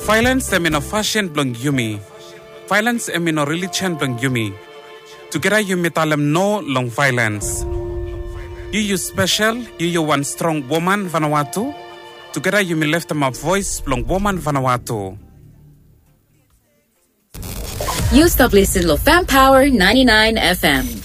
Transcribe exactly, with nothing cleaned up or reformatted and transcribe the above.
Violence emino fashion blong yumi. Violence emino religion blong yumi. Together yumi talem no long violence. You you special, you you one strong woman Vanuatu. Together yumi left them a voice blong woman Vanuatu. You stop listening to Fan Power ninety-nine F M.